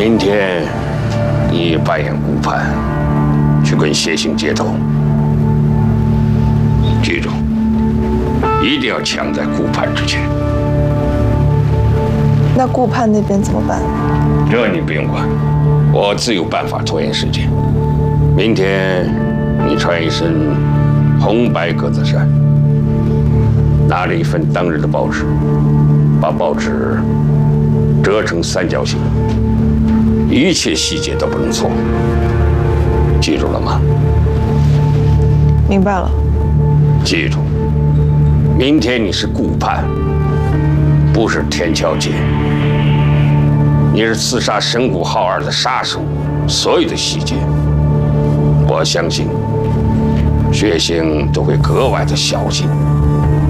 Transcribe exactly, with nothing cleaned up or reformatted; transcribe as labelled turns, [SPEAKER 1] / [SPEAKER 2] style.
[SPEAKER 1] 明天你扮演顾盼，去跟谢姓接头。记住，一定要抢在顾盼之前。
[SPEAKER 2] 那顾盼那边怎么办？
[SPEAKER 1] 这你不用管，我自有办法拖延时间。明天你穿一身红白格子衫，拿着一份当日的报纸，把报纸折成三角形，一切细节都不能错。记住了吗？
[SPEAKER 2] 明白了。
[SPEAKER 1] 记住，明天你是顾盼，不是天桥姐。你是刺杀神谷浩二的杀手，所有的细节，我相信血腥都会格外的小心。